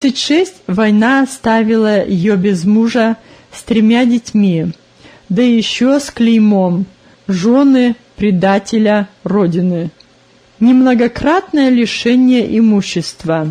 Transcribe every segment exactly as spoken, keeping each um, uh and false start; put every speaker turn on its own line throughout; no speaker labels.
тридцать шесть война оставила ее без мужа с тремя детьми, да еще с клеймом жены предателя Родины. Ни многократное лишение имущества,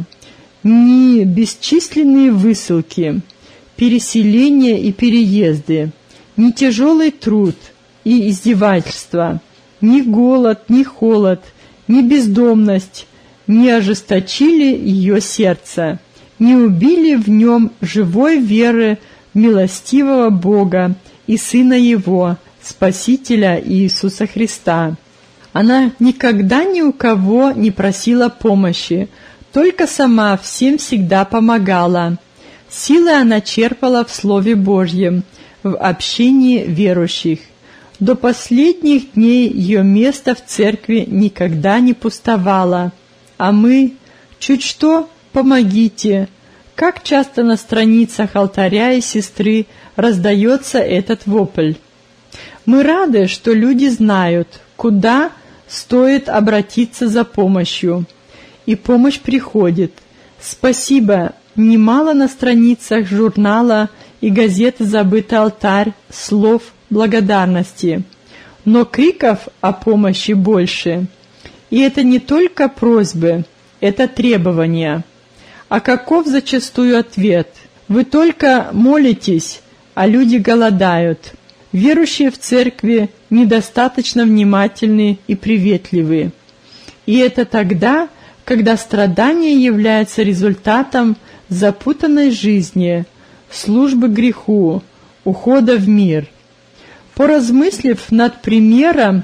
ни бесчисленные высылки, переселения и переезды, ни тяжелый труд и издевательства, ни голод, ни холод, ни бездомность не ожесточили ее сердце, не убили в нем живой веры в милостивого Бога и Сына Его, Спасителя Иисуса Христа. Она никогда ни у кого не просила помощи, только сама всем всегда помогала. Силы она черпала в Слове Божьем, в общении верующих. До последних дней ее место в церкви никогда не пустовало. А мы, чуть что, помогите. Как часто на страницах алтаря и сестры раздается этот вопль. Мы рады, что люди знают, куда стоит обратиться за помощью. И помощь приходит. Спасибо, немало на страницах журнала и газеты «Забытый алтарь» слов благодарности. Но криков о помощи больше. И это не только просьбы, это требования. А каков зачастую ответ? Вы только молитесь, а люди голодают. Верующие в церкви недостаточно внимательны и приветливы. И это тогда, когда страдание является результатом запутанной жизни, службы греху, ухода в мир. Поразмыслив над примером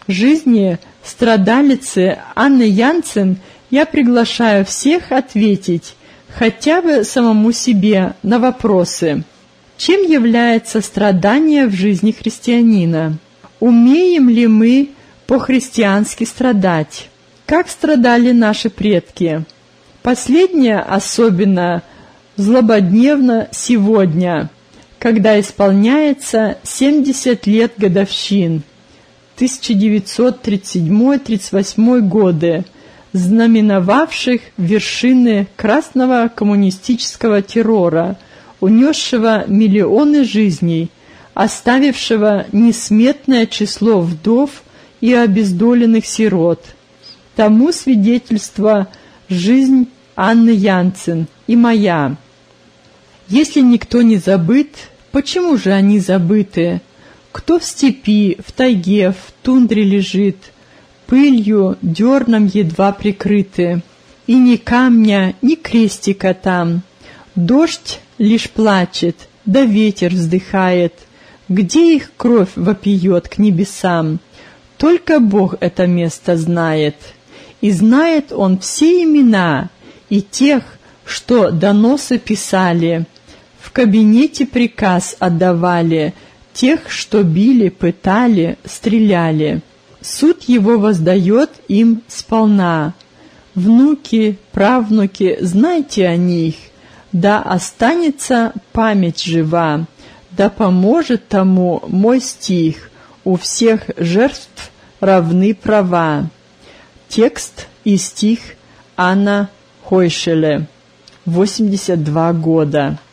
жизни страдалицы Анны Янсен, я приглашаю всех ответить хотя бы самому себе на вопросы. Чем является страдание в жизни христианина? Умеем ли мы по-христиански страдать? Как страдали наши предки? Последнее особенно злободневно сегодня, когда исполняется семьдесят лет годовщин тысяча девятьсот тридцать седьмой — тридцать восьмой годы, знаменовавших вершины красного коммунистического террора, унесшего миллионы жизней, оставившего несметное число вдов и обездоленных сирот. Тому свидетельство жизнь Анны Янсен и моя. Если никто не забыт, почему же они забыты? Кто в степи, в тайге, в тундре лежит, пылью, дерном едва прикрыты, и ни камня, ни крестика там. Дождь лишь плачет, да ветер вздыхает. Где их кровь вопиет к небесам? Только Бог это место знает. И знает Он все имена, и тех, что доносы писали, в кабинете приказ отдавали, тех, что били, пытали, стреляли. Суд Его воздает им сполна. Внуки, правнуки, знайте о них, да останется память жива, да поможет тому мой стих, у всех жертв равны права. Текст и стих Анна Хойшеле, восемьдесят два года.